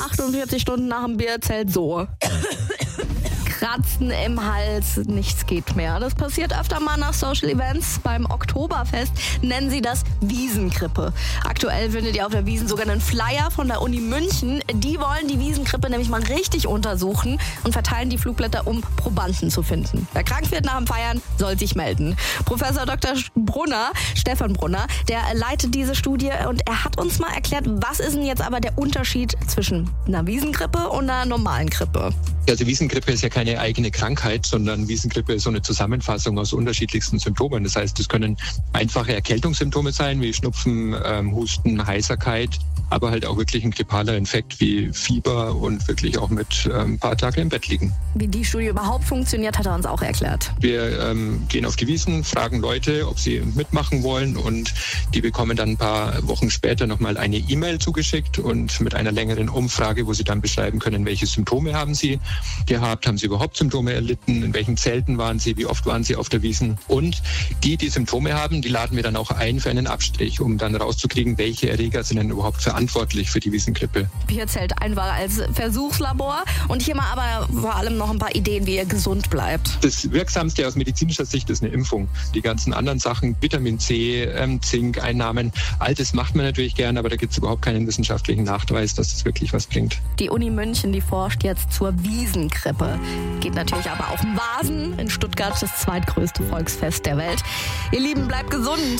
48 Stunden nach dem Bierzelt so. Kratzen im Hals, nichts geht mehr. Das passiert öfter mal nach Social Events. Beim Oktoberfest nennen sie das Wiesengrippe. Aktuell findet ihr auf der Wiesn sogar einen Flyer von der Uni München. Die wollen die Wiesengrippe nämlich mal richtig untersuchen und verteilen die Flugblätter, um Probanden zu finden. Wer krank wird nach dem Feiern, soll sich melden. Professor Dr. Stefan Brunner, der leitet diese Studie und er hat uns mal erklärt, was ist denn jetzt aber der Unterschied zwischen einer Wiesengrippe und einer normalen Grippe? Also Wiesengrippe ist ja keine eigene Krankheit, sondern Wiesengrippe ist so eine Zusammenfassung aus unterschiedlichsten Symptomen. Das heißt, es können einfache Erkältungssymptome sein, wie Schnupfen, Husten, Heiserkeit, aber halt auch wirklich ein grippaler Infekt wie Fieber und wirklich auch mit ein paar Tage im Bett liegen. Wie die Studie überhaupt funktioniert, hat er uns auch erklärt. Wir gehen auf die Wiesn, fragen Leute, ob sie mitmachen wollen und die bekommen dann ein paar Wochen später nochmal eine E-Mail zugeschickt und mit einer längeren Umfrage, wo sie dann beschreiben können, welche Symptome haben sie gehabt, haben sie überhaupt Symptome erlitten, in welchen Zelten waren sie, wie oft waren sie auf der Wiesn. Und die Symptome haben, die laden wir dann auch ein für einen Abstrich, um dann rauszukriegen, welche Erreger sind denn überhaupt verantwortlich für die Wiesengrippe. Bierzelt einfach als Versuchslabor und hier mal aber vor allem noch ein paar Ideen, wie ihr gesund bleibt. Das Wirksamste aus medizinischer Sicht ist eine Impfung. Die ganzen anderen Sachen, Vitamin C, Zink-Einnahmen, all das macht man natürlich gern, aber da gibt es überhaupt keinen wissenschaftlichen Nachweis, dass das wirklich was bringt. Die Uni München, die forscht jetzt zur Wiesengrippe. Geht natürlich aber auch um Vasen. In Stuttgart das zweitgrößte Volksfest der Welt. Ihr Lieben, bleibt gesund.